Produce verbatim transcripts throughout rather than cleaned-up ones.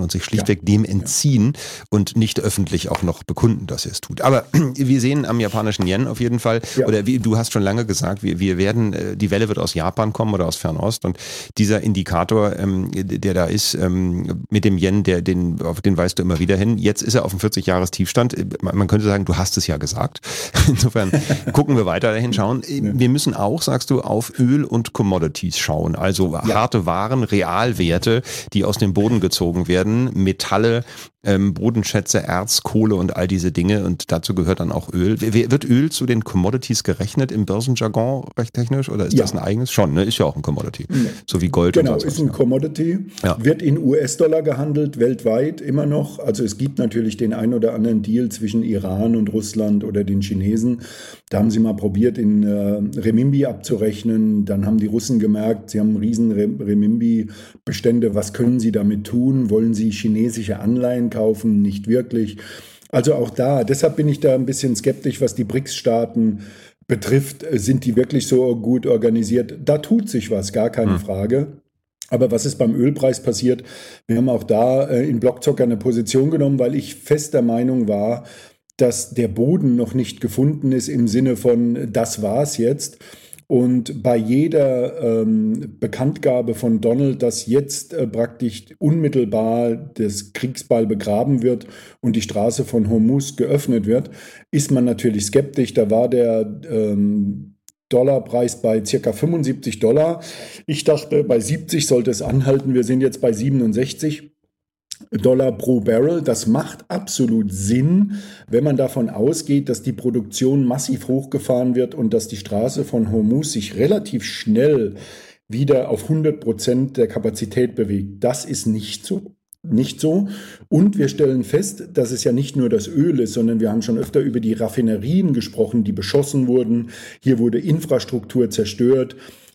und sich schlichtweg ja. dem entziehen ja. und nicht öffentlich auch noch bekunden, dass er es tut. Aber wir sehen am japanischen Yen auf jeden Fall, ja. oder wie, du hast schon lange gesagt, wir, wir werden, die Welle wird aus Japan kommen oder aus Fernost und dieser Indikator, ähm, der da ist, ähm, mit dem Yen, der, den, auf den weist du immer wieder hin. Jetzt ist er auf dem vierzig-Jahres-Tiefstand. Man könnte sagen, du hast es ja gesagt. Insofern gucken wir weiter dahin schauen. Wir müssen auch, sagst du, auf Öl und Commodities schauen. Also ja. harte Waren, Realwerte, die aus dem Boden gezogen werden, Metalle, ähm, Bodenschätze, Erz, Kohle und all diese Dinge. Und dazu gehört dann auch Öl. Wird Öl zu den Commodities gerechnet im Börsenjargon recht technisch? Oder ist ja. das ein eigenes? Schon, ne? Ist ja auch ein Commodity. Nee. So wie Gold genau, und so. Genau, ist ein ja. Commodity. Ja. Wird in U S-Dollar gehandelt, weltweit immer noch. Also es gibt natürlich den einen oder anderen Deal zwischen Iran und Russland oder den Chinesen. Da haben sie mal probiert, in äh, Renminbi abzurechnen. Dann haben die Russen gemerkt, sie haben riesen Renminbi-Bestände. Was können sie damit tun? Wollen sie chinesische Anleihen kaufen? Nicht wirklich. Also auch da, deshalb bin ich da ein bisschen skeptisch, was die B R I C S-Staaten betrifft. Sind die wirklich so gut organisiert? Da tut sich was, gar keine hm. Frage. Aber was ist beim Ölpreis passiert? Wir haben auch da äh, in Blockzocker eine Position genommen, weil ich fest der Meinung war, dass der Boden noch nicht gefunden ist im Sinne von, das war's jetzt. Und bei jeder ähm, Bekanntgabe von Donald, dass jetzt äh, praktisch unmittelbar das Kriegsbeil begraben wird und die Straße von Hormuz geöffnet wird, ist man natürlich skeptisch. Da war der ähm, Dollarpreis bei circa fünfundsiebzig Dollar. Ich dachte, bei siebzig sollte es anhalten. Wir sind jetzt bei siebenundsechzig Dollar pro Barrel. Das macht absolut Sinn, wenn man davon ausgeht, dass die Produktion massiv hochgefahren wird und dass die Straße von Hormuz sich relativ schnell wieder auf hundert Prozent der Kapazität bewegt. Das ist nicht so. Nicht so. Und wir stellen fest, dass es ja nicht nur das Öl ist, sondern wir haben schon öfter über die Raffinerien gesprochen, die beschossen wurden. Hier wurde Infrastruktur zerstört.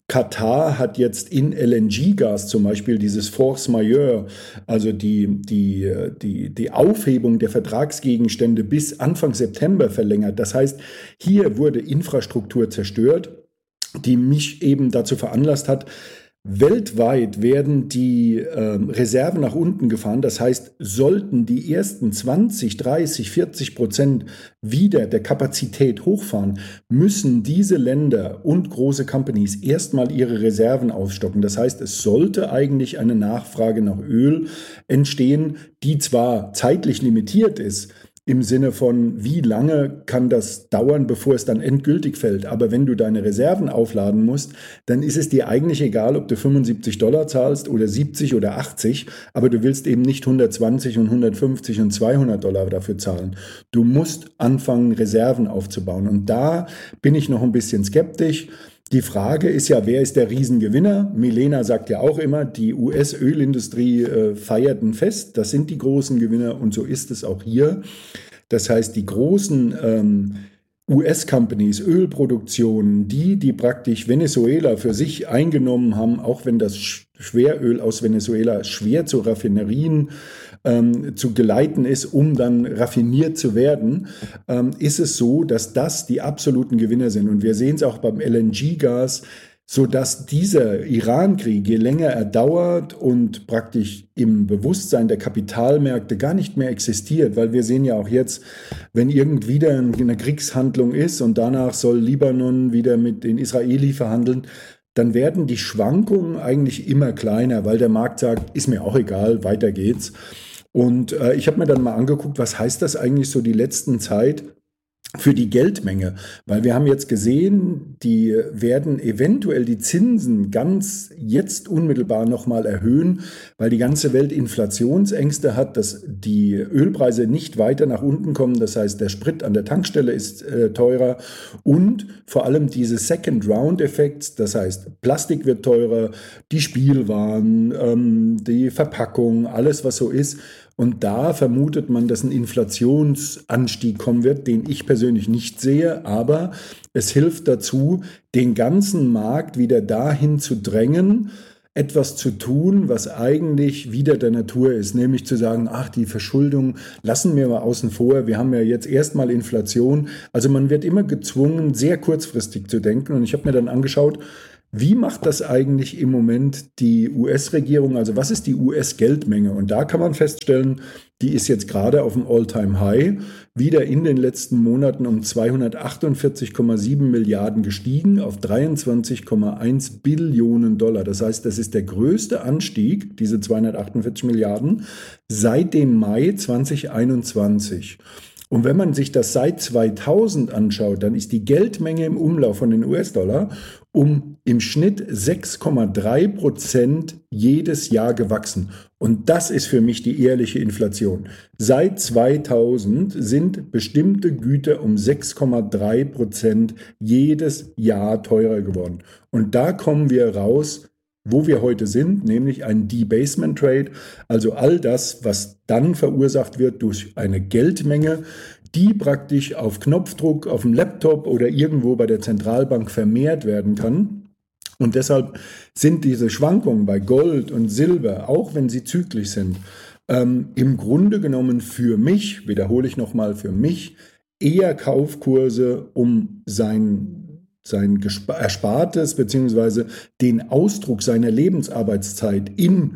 Katar hat jetzt in L N G-Gas zum Beispiel dieses Force Majeure, also die, die, die, die Aufhebung der Vertragsgegenstände bis Anfang September verlängert. Das heißt, hier wurde Infrastruktur zerstört, die mich eben dazu veranlasst hat, weltweit werden die äh, Reserven nach unten gefahren. Das heißt, sollten die ersten zwanzig, dreißig, vierzig Prozent wieder der Kapazität hochfahren, müssen diese Länder und große Companies erstmal ihre Reserven aufstocken. Das heißt, es sollte eigentlich eine Nachfrage nach Öl entstehen, die zwar zeitlich limitiert ist, im Sinne von, wie lange kann das dauern, bevor es dann endgültig fällt. Aber wenn du deine Reserven aufladen musst, dann ist es dir eigentlich egal, ob du fünfundsiebzig Dollar zahlst oder siebzig oder achtzig, aber du willst eben nicht hundertzwanzig und hundertfünfzig und zweihundert Dollar dafür zahlen. Du musst anfangen, Reserven aufzubauen. Und da bin ich noch ein bisschen skeptisch. Die Frage ist ja, wer ist der Riesengewinner? Milena sagt ja auch immer, die U S-Ölindustrie äh, feiert ein Fest. Das sind die großen Gewinner und so ist es auch hier. Das heißt, die großen ähm, U S-Companies, Ölproduktionen, die, die praktisch Venezuela für sich eingenommen haben, auch wenn das Schweröl aus Venezuela schwer zu Raffinerien ähm, zu geleiten ist, um dann raffiniert zu werden, ähm, ist es so, dass das die absoluten Gewinner sind. Und wir sehen es auch beim L N G-Gas, sodass dieser Iran-Krieg, je länger er dauert und praktisch im Bewusstsein der Kapitalmärkte gar nicht mehr existiert, weil wir sehen ja auch jetzt, wenn irgend wieder eine Kriegshandlung ist und danach soll Libanon wieder mit den Israelis verhandeln, dann werden die Schwankungen eigentlich immer kleiner, weil der Markt sagt, ist mir auch egal, weiter geht's. Und äh, ich habe mir dann mal angeguckt, was heißt das eigentlich so die letzten Zeit für die Geldmenge, weil wir haben jetzt gesehen, die werden eventuell die Zinsen ganz jetzt unmittelbar nochmal erhöhen, weil die ganze Welt Inflationsängste hat, dass die Ölpreise nicht weiter nach unten kommen. Das heißt, der Sprit an der Tankstelle ist äh, teurer und vor allem diese Second-Round-Effekts, das heißt, Plastik wird teurer, die Spielwaren, ähm, die Verpackung, alles was so ist. Und da vermutet man, dass ein Inflationsanstieg kommen wird, den ich persönlich nicht sehe. Aber es hilft dazu, den ganzen Markt wieder dahin zu drängen, etwas zu tun, was eigentlich wieder der Natur ist. Nämlich zu sagen, ach, die Verschuldung lassen wir mal außen vor. Wir haben ja jetzt erstmal Inflation. Also man wird immer gezwungen, sehr kurzfristig zu denken. Und ich habe mir dann angeschaut, wie macht das eigentlich im Moment die U S-Regierung? Also was ist die U S-Geldmenge? Und da kann man feststellen, die ist jetzt gerade auf dem All-Time-High, wieder in den letzten Monaten um zweihundertachtundvierzig Komma sieben Milliarden gestiegen auf dreiundzwanzig Komma eins Billionen Dollar. Das heißt, das ist der größte Anstieg, diese zweihundertachtundvierzig Milliarden, seit dem Mai zweitausendeinundzwanzig. Und wenn man sich das seit zweitausend anschaut, dann ist die Geldmenge im Umlauf von den U S-Dollar um im Schnitt sechs Komma drei Prozent jedes Jahr gewachsen. Und das ist für mich die ehrliche Inflation. Seit zweitausend sind bestimmte Güter um sechs Komma drei Prozent jedes Jahr teurer geworden. Und da kommen wir raus, wo wir heute sind, nämlich ein Debasement Trade, also all das, was dann verursacht wird durch eine Geldmenge, die praktisch auf Knopfdruck auf dem Laptop oder irgendwo bei der Zentralbank vermehrt werden kann. Und deshalb sind diese Schwankungen bei Gold und Silber, auch wenn sie zyklisch sind, ähm, im Grunde genommen für mich, wiederhole ich nochmal, für mich eher Kaufkurse, um sein sein Erspartes bzw. den Ausdruck seiner Lebensarbeitszeit in,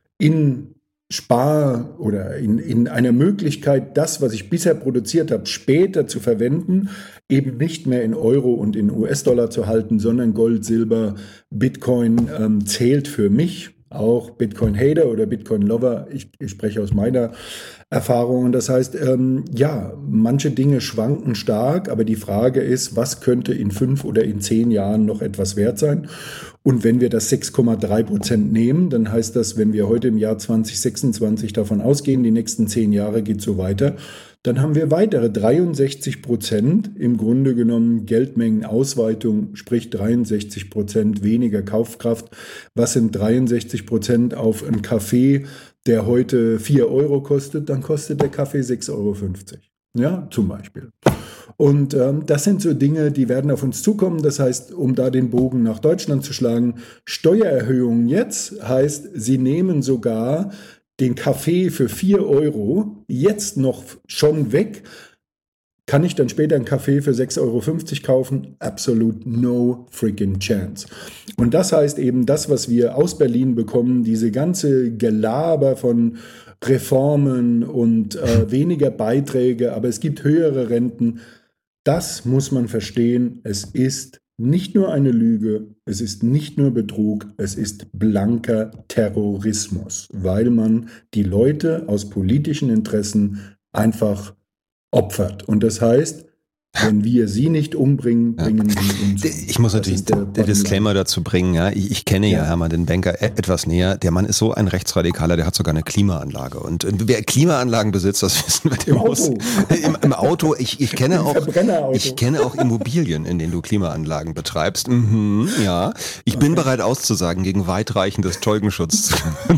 in Spar- oder in, in einer Möglichkeit, das, was ich bisher produziert habe, später zu verwenden, eben nicht mehr in Euro und in U S-Dollar zu halten, sondern Gold, Silber, Bitcoin ähm, zählt für mich. Auch Bitcoin-Hater oder Bitcoin-Lover, ich, ich spreche aus meiner Erfahrung. Und das heißt, ähm, ja, manche Dinge schwanken stark, aber die Frage ist, was könnte in fünf oder in zehn Jahren noch etwas wert sein? Und wenn wir das sechs Komma drei Prozent nehmen, dann heißt das, wenn wir heute im Jahr zwanzig sechsundzwanzig davon ausgehen, die nächsten zehn Jahre geht so weiter, dann haben wir weitere dreiundsechzig Prozent im Grunde genommen Geldmengenausweitung, sprich dreiundsechzig Prozent weniger Kaufkraft. Was sind dreiundsechzig Prozent auf einen Kaffee, der heute vier Euro kostet? Dann kostet der Kaffee sechs Euro fünfzig. Ja, zum Beispiel. Und ähm, das sind so Dinge, die werden auf uns zukommen. Das heißt, um da den Bogen nach Deutschland zu schlagen, Steuererhöhungen jetzt heißt, sie nehmen sogar den Kaffee für vier Euro jetzt noch schon weg. Kann ich dann später einen Kaffee für sechs Euro fünfzig kaufen? Absolut no freaking chance. Und das heißt eben, das, was wir aus Berlin bekommen, diese ganze Gelaber von Reformen und äh, weniger Beiträge, aber es gibt höhere Renten, das muss man verstehen. Es ist nicht nur eine Lüge, es ist nicht nur Betrug, es ist blanker Terrorismus, weil man die Leute aus politischen Interessen einfach opfert. Und das heißt, wenn wir sie nicht umbringen, bringen ja. sie uns um. Ich muss natürlich den Disclaimer dazu bringen, ja. Ich, ich kenne ja. ja Hermann den Banker etwas näher. Der Mann ist so ein Rechtsradikaler, der hat sogar eine Klimaanlage. Und, und wer Klimaanlagen besitzt, das wissen wir dem Im Auto. Im, Im Auto. Ich, ich kenne auch, ich kenne auch Immobilien, in denen du Klimaanlagen betreibst. Mhm, ja. Ich bin okay. bereit auszusagen gegen weitreichendes Zeugenschutz.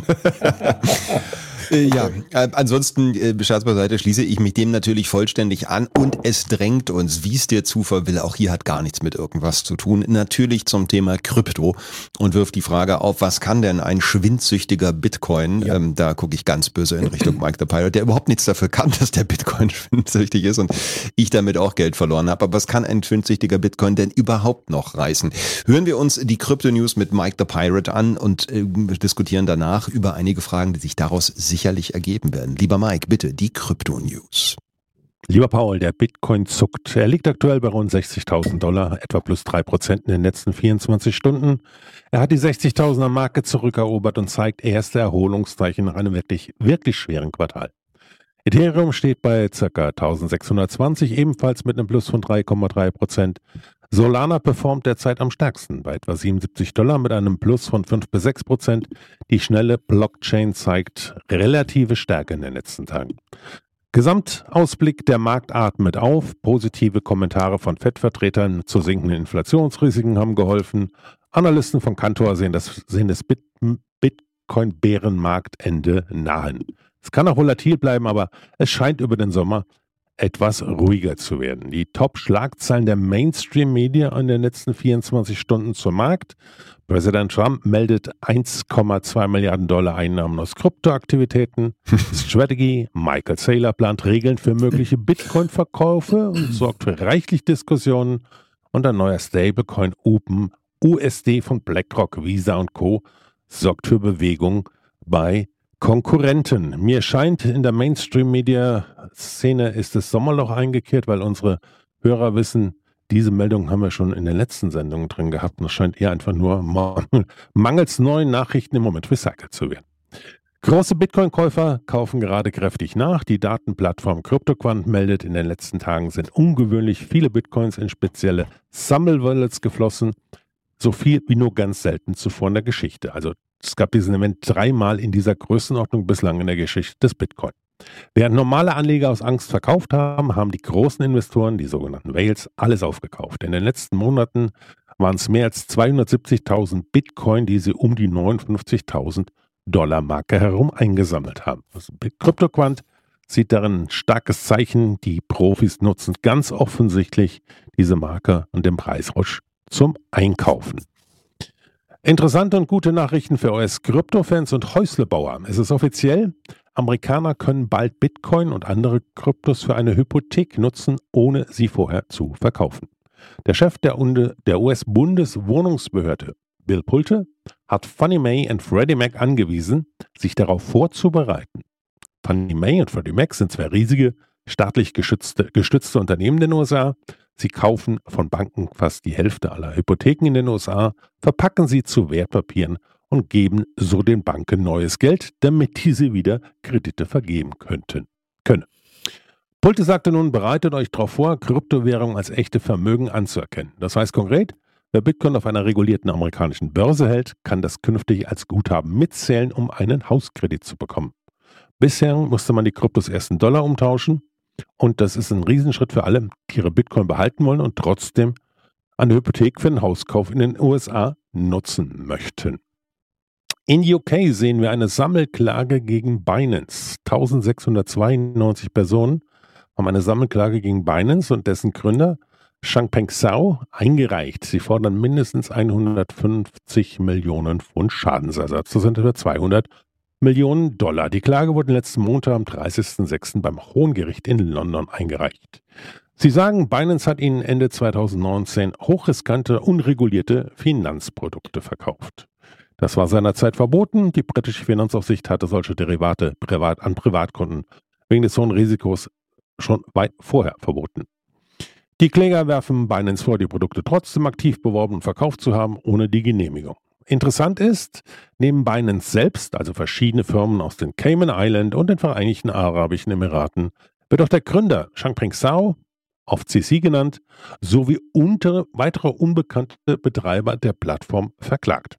Äh, ja, äh, ansonsten, äh, Scherz beiseite, schließe ich mich dem natürlich vollständig an und es drängt uns, wie es der Zufall will, auch hier hat gar nichts mit irgendwas zu tun, natürlich zum Thema Krypto und wirft die Frage auf, was kann denn ein schwindsüchtiger Bitcoin, ja. ähm, da gucke ich ganz böse in Richtung Mike the Pirate, der überhaupt nichts dafür kann, dass der Bitcoin schwindsüchtig ist und ich damit auch Geld verloren habe, aber was kann ein schwindsüchtiger Bitcoin denn überhaupt noch reißen? Hören wir uns die Krypto-News mit Mike the Pirate an und äh, diskutieren danach über einige Fragen, die sich daraus sicher sicherlich ergeben werden. Lieber Mike, bitte die Krypto-News. Lieber Paul, der Bitcoin zuckt. Er liegt aktuell bei rund sechzigtausend Dollar, etwa plus drei Prozent in den letzten vierundzwanzig Stunden. Er hat die sechzigtausender Marke zurückerobert und zeigt erste Erholungszeichen nach einem wirklich, wirklich schweren Quartal. Ethereum steht bei ca. eintausendsechshundertzwanzig, ebenfalls mit einem Plus von drei Komma drei Prozent. Solana performt derzeit am stärksten, bei etwa siebenundsiebzig Dollar mit einem Plus von fünf bis sechs Prozent. Die schnelle Blockchain zeigt relative Stärke in den letzten Tagen. Gesamtausblick, der Markt atmet auf. Positive Kommentare von Fed-Vertretern zu sinkenden Inflationsrisiken haben geholfen. Analysten von Cantor sehen das, sehen das Bit, Bitcoin-Bärenmarktende nahen. Es kann auch volatil bleiben, aber es scheint über den Sommer etwas ruhiger zu werden. Die Top-Schlagzeilen der Mainstream-Media in den letzten vierundzwanzig Stunden zum Markt. Präsident Trump meldet eins Komma zwei Milliarden Dollar Einnahmen aus Kryptoaktivitäten. Strategy, Michael Saylor plant Regeln für mögliche Bitcoin-Verkäufe und sorgt für reichlich Diskussionen. Und ein neuer Stablecoin Open U S D von BlackRock, Visa und Co. sorgt für Bewegung bei Konkurrenten. Mir scheint, in der Mainstream-Media-Szene ist das Sommerloch eingekehrt, weil unsere Hörer wissen, diese Meldung haben wir schon in den letzten Sendungen drin gehabt. Und es scheint eher einfach nur mangels neuen Nachrichten im Moment recycelt zu werden. Große Bitcoin-Käufer kaufen gerade kräftig nach. Die Datenplattform CryptoQuant meldet, in den letzten Tagen sind ungewöhnlich viele Bitcoins in spezielle Sammelwallets geflossen. So viel wie nur ganz selten zuvor in der Geschichte. Also es gab diesen Event dreimal in dieser Größenordnung bislang in der Geschichte des Bitcoin. Während normale Anleger aus Angst verkauft haben, haben die großen Investoren, die sogenannten Whales, alles aufgekauft. In den letzten Monaten waren es mehr als zweihundertsiebzigtausend Bitcoin, die sie um die neunundfünfzigtausend Dollar Marke herum eingesammelt haben. Also CryptoQuant sieht darin ein starkes Zeichen. Die Profis nutzen ganz offensichtlich diese Marke und den Preisrutsch zum Einkaufen. Interessante und gute Nachrichten für U S-Krypto-Fans und Häuslebauer. Es ist offiziell, Amerikaner können bald Bitcoin und andere Kryptos für eine Hypothek nutzen, ohne sie vorher zu verkaufen. Der Chef der, der U S-Bundeswohnungsbehörde, Bill Pulte, hat Fannie Mae und Freddie Mac angewiesen, sich darauf vorzubereiten. Fannie Mae und Freddie Mac sind zwei riesige, staatlich geschützte, gestützte Unternehmen in den U S A. Sie kaufen von Banken fast die Hälfte aller Hypotheken in den U S A, verpacken sie zu Wertpapieren und geben so den Banken neues Geld, damit diese wieder Kredite vergeben könnten, können. Pulte sagte nun, bereitet euch darauf vor, Kryptowährungen als echte Vermögen anzuerkennen. Das heißt konkret, wer Bitcoin auf einer regulierten amerikanischen Börse hält, kann das künftig als Guthaben mitzählen, um einen Hauskredit zu bekommen. Bisher musste man die Kryptos erst in Dollar umtauschen. Und das ist ein Riesenschritt für alle, die ihre Bitcoin behalten wollen und trotzdem eine Hypothek für den Hauskauf in den U S A nutzen möchten. In U K sehen wir eine Sammelklage gegen Binance. eintausendsechshundertzweiundneunzig Personen haben eine Sammelklage gegen Binance und dessen Gründer Changpeng Zhao eingereicht. Sie fordern mindestens hundertfünfzig Millionen Pfund Schadensersatz. Das sind über zweihundert Millionen Dollar. Die Klage wurde letzten Montag am dreißigsten sechsten beim Hohen Gericht in London eingereicht. Sie sagen, Binance hat ihnen Ende zweitausendneunzehn hochriskante, unregulierte Finanzprodukte verkauft. Das war seinerzeit verboten. Die britische Finanzaufsicht hatte solche Derivate privat an Privatkunden wegen des hohen Risikos schon weit vorher verboten. Die Kläger werfen Binance vor, die Produkte trotzdem aktiv beworben und verkauft zu haben, ohne die Genehmigung. Interessant ist, neben Binance selbst, also verschiedene Firmen aus den Cayman Islands und den Vereinigten Arabischen Emiraten, wird auch der Gründer Changpeng Zhao, auf C C genannt, sowie unter weitere unbekannte Betreiber der Plattform verklagt.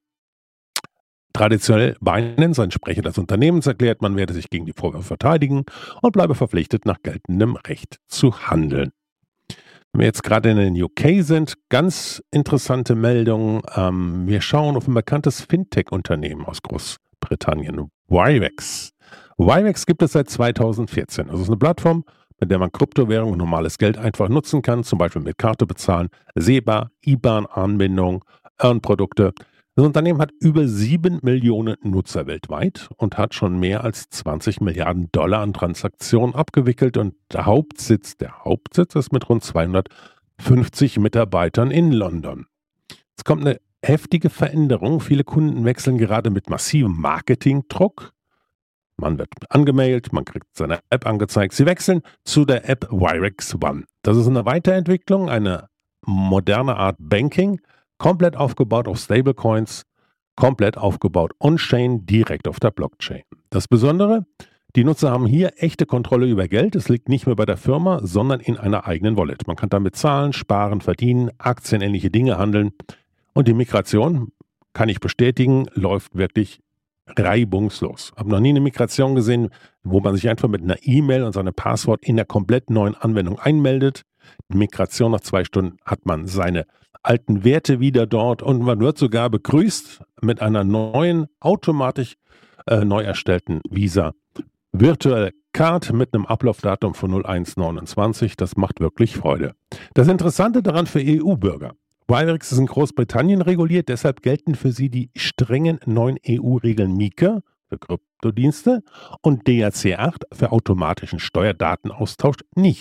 Traditionell Binance, ein Sprecher des Unternehmens, erklärt, man werde sich gegen die Vorwürfe verteidigen und bleibe verpflichtet, nach geltendem Recht zu handeln. Wenn wir jetzt gerade in den U K sind, ganz interessante Meldungen. Ähm, wir schauen auf ein bekanntes Fintech-Unternehmen aus Großbritannien, Wirex. Wirex gibt es seit zweitausendvierzehn. Das ist eine Plattform, mit der man Kryptowährungen und normales Geld einfach nutzen kann, zum Beispiel mit Karte bezahlen, SEPA, I B A N-Anbindung, Earn-Produkte. Das Unternehmen hat über sieben Millionen Nutzer weltweit und hat schon mehr als zwanzig Milliarden Dollar an Transaktionen abgewickelt und der Hauptsitz, der Hauptsitz ist mit rund zweihundertfünfzig Mitarbeitern in London. Es kommt eine heftige Veränderung. Viele Kunden wechseln gerade mit massivem Marketingdruck. Man wird angemeldet, man kriegt seine App angezeigt. Sie wechseln zu der App Wirex One. Das ist eine Weiterentwicklung, eine moderne Art Banking, komplett aufgebaut auf Stablecoins, komplett aufgebaut on-chain, direkt auf der Blockchain. Das Besondere, die Nutzer haben hier echte Kontrolle über Geld. Es liegt nicht mehr bei der Firma, sondern in einer eigenen Wallet. Man kann damit zahlen, sparen, verdienen, aktienähnliche Dinge handeln. Und die Migration, kann ich bestätigen, läuft wirklich reibungslos. Ich habe noch nie eine Migration gesehen, wo man sich einfach mit einer E-Mail und seinem Passwort in einer komplett neuen Anwendung einmeldet. Die Migration nach zwei Stunden hat man seine alten Werte wieder dort und man wird sogar begrüßt mit einer neuen, automatisch äh, neu erstellten Visa Virtual Card mit einem Ablaufdatum von null eins neunundzwanzig. Das macht wirklich Freude. Das Interessante daran für E U-Bürger. Wirex ist in Großbritannien reguliert, deshalb gelten für sie die strengen neuen E U-Regeln MiCA für Kryptodienste und D R C acht für automatischen Steuerdatenaustausch nicht.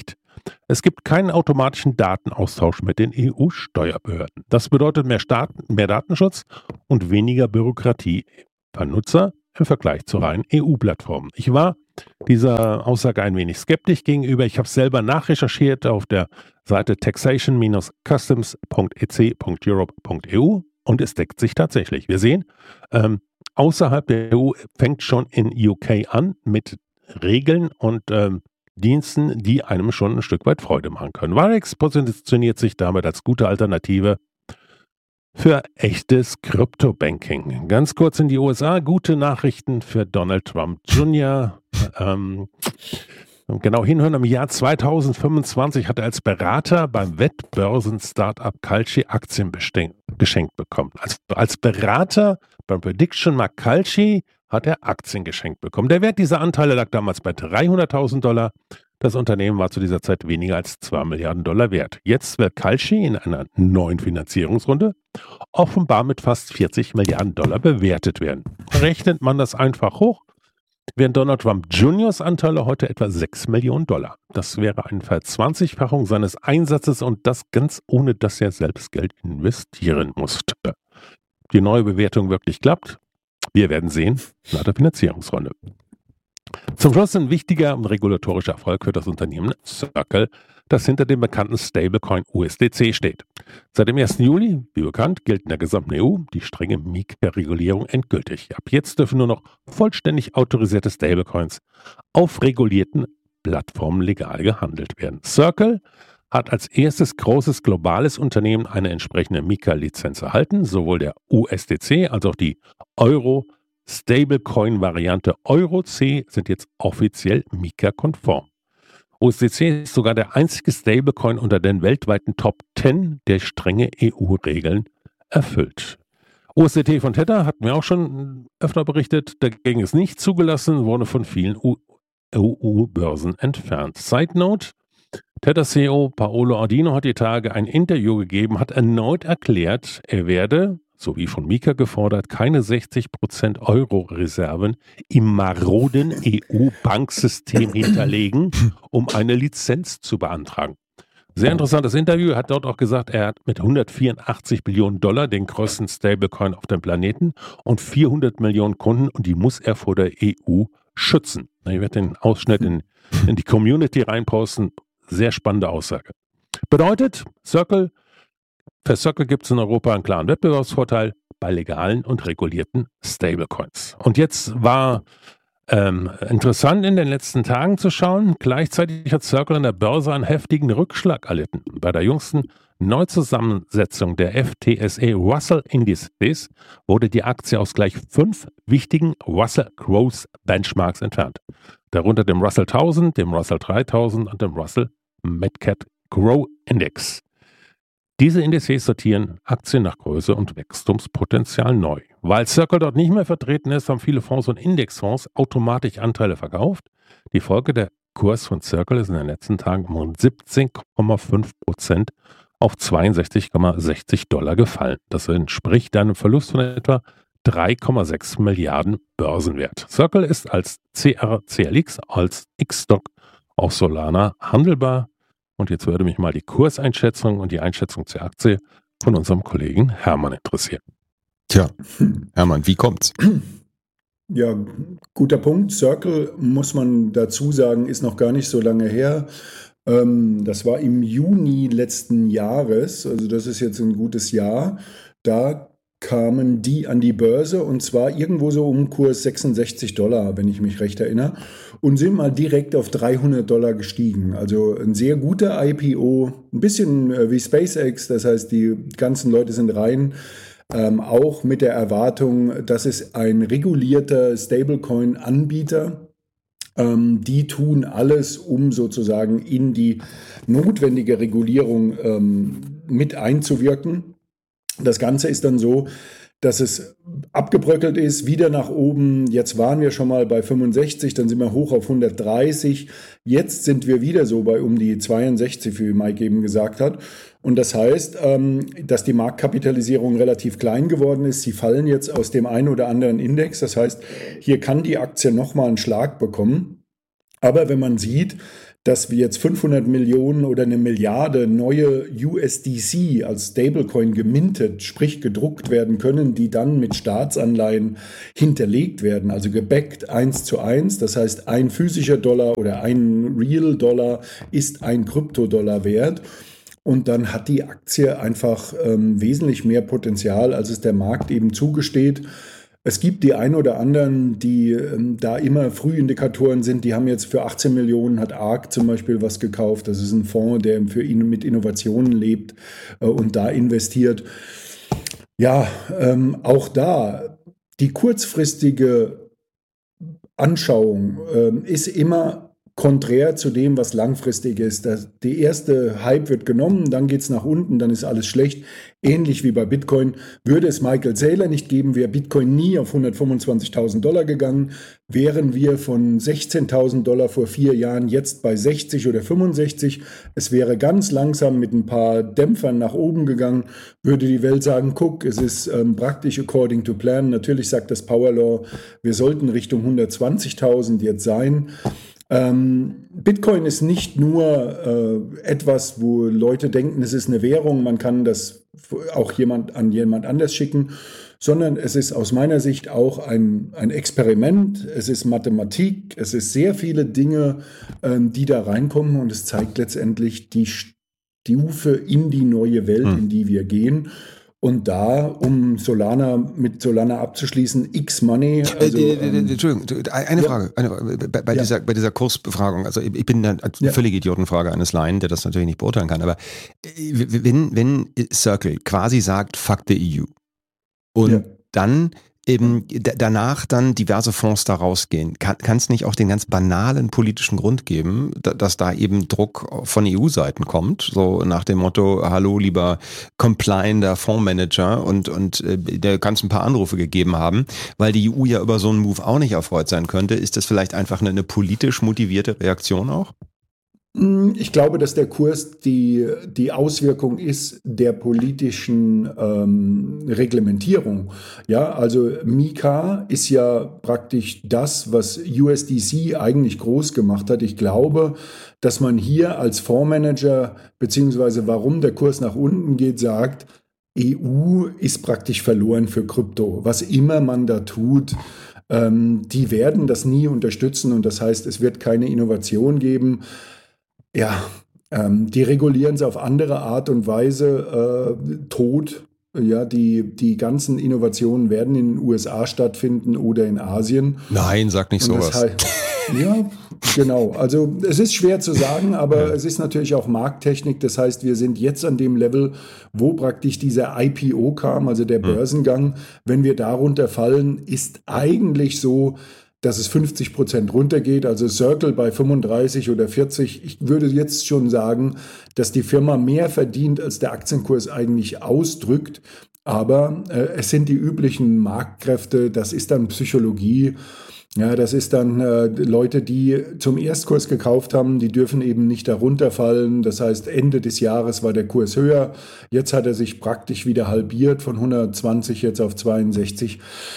Es gibt keinen automatischen Datenaustausch mit den E U-Steuerbehörden. Das bedeutet mehr, Staat, mehr Datenschutz und weniger Bürokratie für Nutzer im Vergleich zu reinen E U-Plattformen. Ich war dieser Aussage ein wenig skeptisch gegenüber. Ich habe es selber nachrecherchiert auf der Seite taxation Bindestrich customs Punkt e c Punkt europe Punkt e u und es deckt sich tatsächlich. Wir sehen, ähm, außerhalb der E U fängt schon in U K an mit Regeln und ähm, Diensten, die einem schon ein Stück weit Freude machen können. Varex positioniert sich damit als gute Alternative für echtes Krypto-Banking. Ganz kurz in die U S A, gute Nachrichten für Donald Trump Junior Ähm, genau hinhören, im Jahr zweitausendfünfundzwanzig hat er als Berater beim Wettbörsen-Startup Kalshi Aktien geschenkt bekommen. Als, als Berater beim Prediction Markt Kalshi hat er Aktien geschenkt bekommen. Der Wert dieser Anteile lag damals bei dreihunderttausend Dollar. Das Unternehmen war zu dieser Zeit weniger als zwei Milliarden Dollar wert. Jetzt will Kalshi in einer neuen Finanzierungsrunde offenbar mit fast vierzig Milliarden Dollar bewertet werden. Rechnet man das einfach hoch, wären Donald Trump Juniors Anteile heute etwa sechs Millionen Dollar. Das wäre eine Verzwanzigfachung seines Einsatzes und das ganz ohne, dass er selbst Geld investieren musste. Die neue Bewertung wirklich klappt? Wir werden sehen nach der Finanzierungsrunde. Zum Schluss ein wichtiger und regulatorischer Erfolg für das Unternehmen Circle, das hinter dem bekannten Stablecoin U S D C steht. Seit dem ersten Juli, wie bekannt, gilt in der gesamten E U die strenge Mika-Regulierung endgültig. Ab jetzt dürfen nur noch vollständig autorisierte Stablecoins auf regulierten Plattformen legal gehandelt werden. Circle hat als erstes großes globales Unternehmen eine entsprechende Mika-Lizenz erhalten. Sowohl der U S D C als auch die Euro-Stablecoin-Variante Euro-C sind jetzt offiziell Mika-konform. U S D C ist sogar der einzige Stablecoin unter den weltweiten Top zehn, der strenge E U-Regeln erfüllt. U S D T von Tether hatten wir auch schon öfter berichtet, dagegen ist nicht zugelassen, wurde von vielen E U-Börsen entfernt. Side Note: Tether-C E O Paolo Ardino hat die Tage ein Interview gegeben, hat erneut erklärt, er werde, so wie von Mika gefordert, keine sechzig Prozent Euro-Reserven im maroden E U-Banksystem hinterlegen, um eine Lizenz zu beantragen. Sehr interessantes Interview. Er hat dort auch gesagt, er hat mit hundertvierundachtzig Billionen Dollar den größten Stablecoin auf dem Planeten und vierhundert Millionen Kunden und die muss er vor der E U schützen. Ich werde den Ausschnitt in, in die Community reinposten. Sehr spannende Aussage. Bedeutet, Circle, für Circle gibt es in Europa einen klaren Wettbewerbsvorteil bei legalen und regulierten Stablecoins. Und jetzt war ähm, interessant in den letzten Tagen zu schauen, gleichzeitig hat Circle an der Börse einen heftigen Rückschlag erlitten. Bei der jüngsten Neuzusammensetzung der F T S E Russell Indices wurde die Aktie aus gleich fünf wichtigen Russell Growth Benchmarks entfernt. Darunter dem Russell tausend, dem Russell dreitausend und dem Russell Midcap Grow Index. Diese Indizes sortieren Aktien nach Größe und Wachstumspotenzial neu. Weil Circle dort nicht mehr vertreten ist, haben viele Fonds und Indexfonds automatisch Anteile verkauft. Die Folge: der Kurs von Circle ist in den letzten Tagen um siebzehn Komma fünf Prozent auf zweiundsechzig Komma sechzig Dollar gefallen. Das entspricht einem Verlust von etwa drei Komma sechs Milliarden Börsenwert. Circle ist als C R C L X, als X-Stock auf Solana handelbar. Und jetzt würde mich mal die Kurseinschätzung und die Einschätzung zur Aktie von unserem Kollegen Hermann interessieren. Tja, Hermann, wie kommt's? Ja, guter Punkt. Circle, muss man dazu sagen, ist noch gar nicht so lange her. Ähm, das war im Juni letzten Jahres, also das ist jetzt ein gutes Jahr. Da kamen die an die Börse und zwar irgendwo so um Kurs sechsundsechzig Dollar, wenn ich mich recht erinnere, und sind mal direkt auf dreihundert Dollar gestiegen. Also ein sehr guter I P O, ein bisschen wie SpaceX, das heißt, die ganzen Leute sind rein, ähm, auch mit der Erwartung, dass es ein regulierter Stablecoin-Anbieter, ähm, die tun alles, um sozusagen in die notwendige Regulierung ähm, mit einzuwirken. Das Ganze ist dann so, dass es abgebröckelt ist, wieder nach oben. Jetzt waren wir schon mal bei fünfundsechzig, dann sind wir hoch auf hundertdreißig. Jetzt sind wir wieder so bei um die zweiundsechzig, wie Mike eben gesagt hat. Und das heißt, dass die Marktkapitalisierung relativ klein geworden ist. Sie fallen jetzt aus dem einen oder anderen Index. Das heißt, hier kann die Aktie nochmal einen Schlag bekommen. Aber wenn man sieht, dass wir jetzt fünfhundert Millionen oder eine Milliarde neue U S D C als Stablecoin gemintet, sprich gedruckt werden können, die dann mit Staatsanleihen hinterlegt werden, also gebackt eins zu eins. Das heißt, ein physischer Dollar oder ein Real Dollar ist ein Kryptodollar wert. Und dann hat die Aktie einfach ähm, wesentlich mehr Potenzial, als es der Markt eben zugesteht. Es gibt die ein oder anderen, die ähm, da immer Frühindikatoren sind. Die haben jetzt für achtzehn Millionen, hat ARK zum Beispiel was gekauft. Das ist ein Fonds, der für ihn mit Innovationen lebt äh, und da investiert. Ja, ähm, auch da, die kurzfristige Anschauung ähm, ist immer konträr zu dem, was langfristig ist. Das, die erste Hype wird genommen, dann geht es nach unten, dann ist alles schlecht. Ähnlich wie bei Bitcoin. Würde es Michael Saylor nicht geben, wäre Bitcoin nie auf hundertfünfundzwanzigtausend Dollar gegangen. Wären wir von sechzehntausend Dollar vor vier Jahren jetzt bei sechzig oder fünfundsechzig. Es wäre ganz langsam mit ein paar Dämpfern nach oben gegangen. Würde die Welt sagen, guck, es ist ähm, praktisch according to plan. Natürlich sagt das Power Law, wir sollten Richtung hundertzwanzigtausend jetzt sein. Ähm, Bitcoin ist nicht nur äh, etwas, wo Leute denken, es ist eine Währung, man kann das auch jemand an jemand anders schicken, sondern es ist aus meiner Sicht auch ein, ein Experiment, es ist Mathematik, es ist sehr viele Dinge, ähm, die da reinkommen und es zeigt letztendlich die Stufe in die neue Welt, hm. in die wir gehen. Und da, um Solana mit Solana abzuschließen, X-Money. Also, äh, äh, äh, Entschuldigung, eine ja. Frage. Eine, bei, bei, ja. dieser, bei dieser Kursbefragung, also ich bin eine ja. völlige Idiotenfrage eines Laien, der das natürlich nicht beurteilen kann, aber wenn, wenn Circle quasi sagt, fuck the E U und ja. dann eben danach dann diverse Fonds da rausgehen. Kann es nicht auch den ganz banalen politischen Grund geben, dass da eben Druck von E U-Seiten kommt, so nach dem Motto, hallo lieber compliant Fondsmanager und, und äh, da kann es ein paar Anrufe gegeben haben, weil die E U ja über so einen Move auch nicht erfreut sein könnte. Ist das vielleicht einfach eine, eine politisch motivierte Reaktion auch? Ich glaube, dass der Kurs die, die Auswirkung ist der politischen ähm, Reglementierung. Ja, also Mika ist ja praktisch das, was U S D C eigentlich groß gemacht hat. Ich glaube, dass man hier als Fondsmanager, beziehungsweise warum der Kurs nach unten geht, sagt, E U ist praktisch verloren für Krypto. Was immer man da tut, ähm, die werden das nie unterstützen und das heißt, es wird keine Innovation geben. Ja, ähm, die regulieren es auf andere Art und Weise äh, tot. Ja, die, die ganzen Innovationen werden in den U S A stattfinden oder in Asien. Nein, sag nicht sowas. Heißt, ja, genau. Also es ist schwer zu sagen, aber ja. es ist natürlich auch Markttechnik. Das heißt, wir sind jetzt an dem Level, wo praktisch dieser I P O kam, also der Börsengang. Wenn wir darunter fallen, ist eigentlich so, dass es fünfzig Prozent runtergeht, also Circle bei fünfunddreißig oder vierzig. Ich würde jetzt schon sagen, dass die Firma mehr verdient, als der Aktienkurs eigentlich ausdrückt. Aber äh, es sind die üblichen Marktkräfte, das ist dann Psychologie. Ja, das ist dann äh, Leute, die zum Erstkurs gekauft haben, die dürfen eben nicht darunter fallen. Das heißt, Ende des Jahres war der Kurs höher. Jetzt hat er sich praktisch wieder halbiert, von hundertzwanzig jetzt auf zweiundsechzig.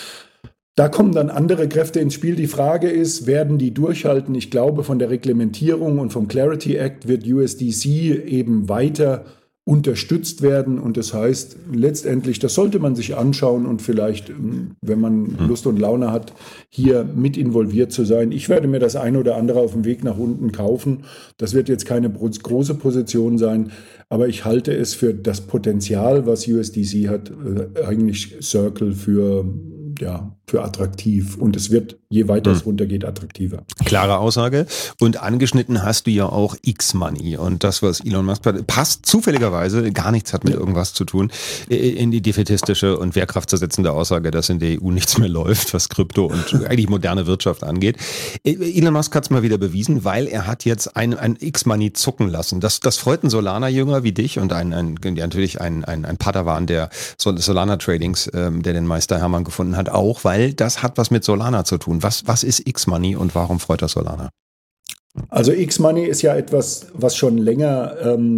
Da kommen dann andere Kräfte ins Spiel. Die Frage ist, werden die durchhalten? Ich glaube, von der Reglementierung und vom Clarity Act wird U S D C eben weiter unterstützt werden. Und das heißt, letztendlich, das sollte man sich anschauen und vielleicht, wenn man Lust und Laune hat, hier mit involviert zu sein. Ich werde mir das eine oder andere auf dem Weg nach unten kaufen. Das wird jetzt keine große Position sein, aber ich halte es für das Potenzial, was U S D C hat, eigentlich Circle für ja, für attraktiv. Und es wird, je weiter hm. es runtergeht, attraktiver. Klare Aussage. Und angeschnitten hast du ja auch X-Money. Und das, was Elon Musk passt zufälligerweise, gar nichts hat mit ja. irgendwas zu tun, in die defätistische und wehrkraftzersetzende Aussage, dass in der E U nichts mehr läuft, was Krypto und eigentlich moderne Wirtschaft angeht. Elon Musk hat es mal wieder bewiesen, weil er hat jetzt ein, ein X-Money zucken lassen. Das, das freut einen Solana-Jünger wie dich und ein, ein, ja, natürlich ein, ein, ein Padawan der Solana-Tradings, ähm, der den Meister Hermann gefunden hat, auch, weil das hat was mit Solana zu tun. Was, was ist X-Money und warum freut das Solana? Also X-Money ist ja etwas, was schon länger ähm,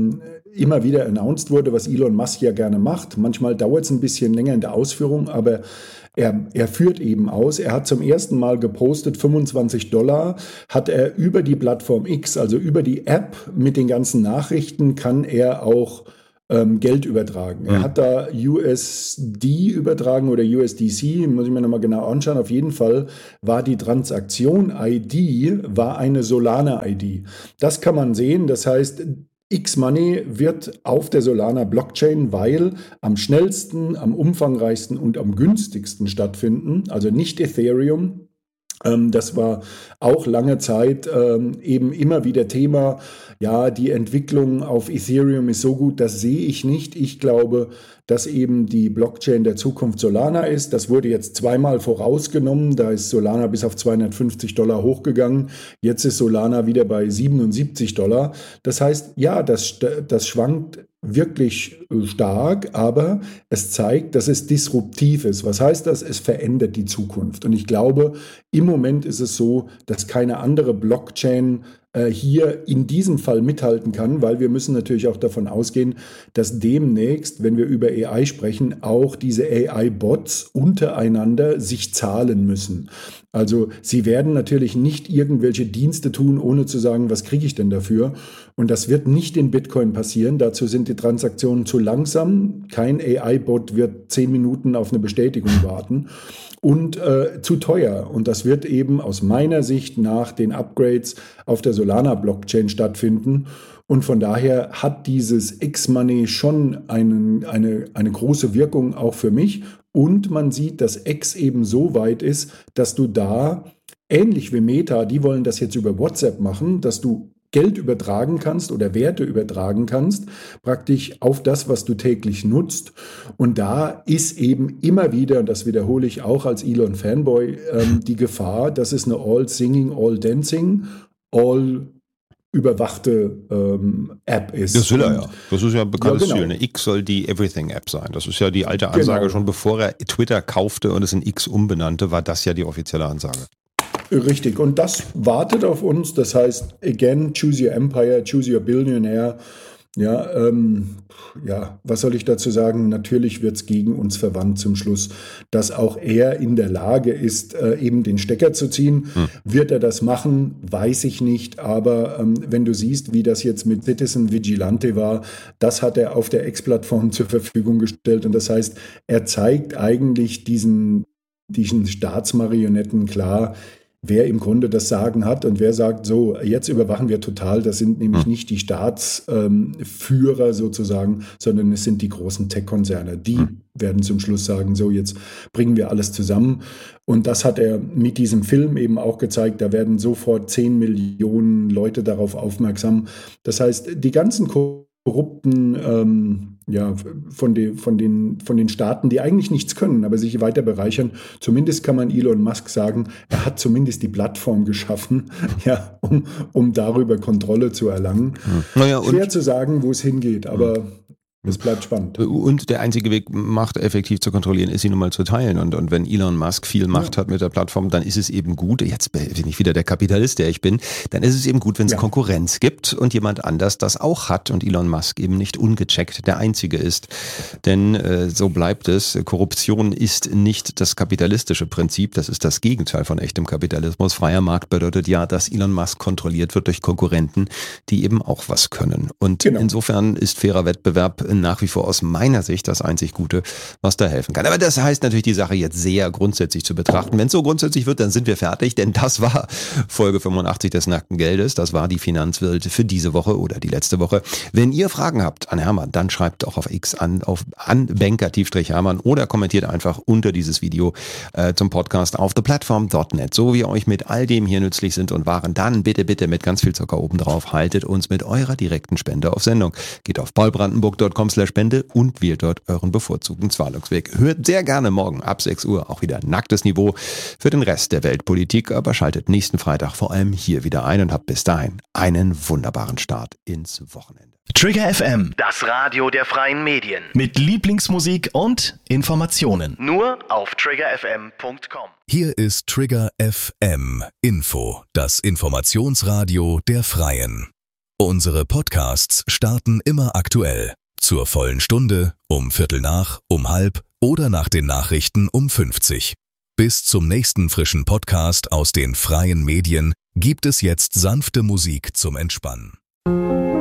immer wieder announced wurde, was Elon Musk ja gerne macht. Manchmal dauert es ein bisschen länger in der Ausführung, aber er, er führt eben aus. Er hat zum ersten Mal gepostet, fünfundzwanzig Dollar hat er über die Plattform X, also über die App mit den ganzen Nachrichten, kann er auch ähm, Geld übertragen. Mhm. Er hat da U S D übertragen oder U S D C, muss ich mir nochmal genau anschauen. Auf jeden Fall war die Transaktion-I D war eine Solana-I D. Das kann man sehen, das heißt, X-Money wird auf der Solana-Blockchain, weil am schnellsten, am umfangreichsten und am günstigsten stattfinden, also nicht Ethereum. Ähm, das war auch lange Zeit ähm, eben immer wieder Thema. Ja, die Entwicklung auf Ethereum ist so gut, das sehe ich nicht. Ich glaube, dass eben die Blockchain der Zukunft Solana ist. Das wurde jetzt zweimal vorausgenommen. Da ist Solana bis auf zweihundertfünfzig Dollar hochgegangen. Jetzt ist Solana wieder bei siebenundsiebzig Dollar. Das heißt, ja, das, das schwankt wirklich stark, aber es zeigt, dass es disruptiv ist. Was heißt das? Es verändert die Zukunft. Und ich glaube, im Moment ist es so, dass keine andere Blockchain äh, hier in diesem Fall mithalten kann, weil wir müssen natürlich auch davon ausgehen, dass demnächst, wenn wir über A I sprechen, auch diese A I-Bots untereinander sich zahlen müssen. Also sie werden natürlich nicht irgendwelche Dienste tun, ohne zu sagen, was kriege ich denn dafür? Und das wird nicht in Bitcoin passieren. Dazu sind die Transaktionen zu langsam. Kein A I-Bot wird zehn Minuten auf eine Bestätigung warten. Und äh, zu teuer. Und das wird eben aus meiner Sicht nach den Upgrades auf der Solana-Blockchain stattfinden. Und von daher hat dieses X-Money schon einen, eine, eine große Wirkung auch für mich. Und man sieht, dass X eben so weit ist, dass du da, ähnlich wie Meta, die wollen das jetzt über WhatsApp machen, dass du Geld übertragen kannst oder Werte übertragen kannst, praktisch auf das, was du täglich nutzt. Und da ist eben immer wieder, und das wiederhole ich auch als Elon-Fanboy, ähm, die Gefahr, dass es eine All-Singing, All-Dancing, All überwachte ähm, App ist. Das will er ja. Das ist ja ein bekanntes ja, genau. Ziel. Eine X soll die Everything-App sein. Das ist ja die alte Ansage, genau. Schon bevor er Twitter kaufte und es in X umbenannte, war das ja die offizielle Ansage. Richtig, und das wartet auf uns. Das heißt, again, choose your empire, choose your billionaire. Ja, ähm, ja, was soll ich dazu sagen? Natürlich wird es gegen uns verwandt zum Schluss, dass auch er in der Lage ist, äh, eben den Stecker zu ziehen. Hm. Wird er das machen? Weiß ich nicht. Aber ähm, wenn du siehst, wie das jetzt mit Citizen Vigilante war, das hat er auf der X-Plattform zur Verfügung gestellt. Und das heißt, er zeigt eigentlich diesen, diesen Staatsmarionetten klar, wer im Grunde das Sagen hat und wer sagt, so, jetzt überwachen wir total. Das sind nämlich hm. nicht die Staatsführer ähm, sozusagen, sondern es sind die großen Tech-Konzerne. Die hm. werden zum Schluss sagen, so, jetzt bringen wir alles zusammen. Und das hat er mit diesem Film eben auch gezeigt. Da werden sofort zehn Millionen Leute darauf aufmerksam. Das heißt, die ganzen korrupten ähm, ja, von, den, von, den, von den Staaten, die eigentlich nichts können, aber sich weiter bereichern. Zumindest kann man Elon Musk sagen, er hat zumindest die Plattform geschaffen, ja, um, um darüber Kontrolle zu erlangen. Hm. Naja, schwer zu sagen, wo es hingeht, aber hm. es bleibt spannend. Und der einzige Weg, Macht effektiv zu kontrollieren, ist sie nun mal zu teilen. Und, und wenn Elon Musk viel Macht ja. hat mit der Plattform, dann ist es eben gut, jetzt bin ich wieder der Kapitalist, der ich bin, dann ist es eben gut, wenn es ja. Konkurrenz gibt und jemand anders das auch hat und Elon Musk eben nicht ungecheckt der Einzige ist. Denn äh, so bleibt es, Korruption ist nicht das kapitalistische Prinzip, das ist das Gegenteil von echtem Kapitalismus. Freier Markt bedeutet ja, dass Elon Musk kontrolliert wird durch Konkurrenten, die eben auch was können. Und genau. insofern ist fairer Wettbewerb nach wie vor aus meiner Sicht das einzig Gute, was da helfen kann. Aber das heißt natürlich, die Sache jetzt sehr grundsätzlich zu betrachten. Wenn es so grundsätzlich wird, dann sind wir fertig, denn das war Folge fünfundachtzig des Nackten Geldes. Das war die Finanzwelt für diese Woche oder die letzte Woche. Wenn ihr Fragen habt an Hermann, dann schreibt auch auf X an, auf an Banker-Hermann oder kommentiert einfach unter dieses Video äh, zum Podcast auf the platform dot net. So wie ihr euch mit all dem hier nützlich sind und waren, dann bitte, bitte mit ganz viel Zucker oben drauf, haltet uns mit eurer direkten Spende auf Sendung. Geht auf paulbrandenburg dot com slash spende und wählt dort euren bevorzugten Zahlungsweg. Hört sehr gerne morgen ab sechs Uhr auch wieder nacktes Niveau für den Rest der Weltpolitik, aber schaltet nächsten Freitag vor allem hier wieder ein und habt bis dahin einen wunderbaren Start ins Wochenende. Trigger F M, das Radio der freien Medien. Mit Lieblingsmusik und Informationen. Nur auf trigger f m punkt com. Hier ist Trigger F M Info, das Informationsradio der Freien. Unsere Podcasts starten immer aktuell. Zur vollen Stunde, um Viertel nach, um halb oder nach den Nachrichten um fünfzig. Bis zum nächsten frischen Podcast aus den freien Medien gibt es jetzt sanfte Musik zum Entspannen.